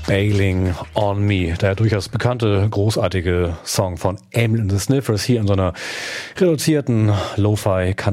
Bailing on Me, der durchaus bekannte, großartige Song von Emil and the Sniffers hier in so einer reduzierten Lo-Fi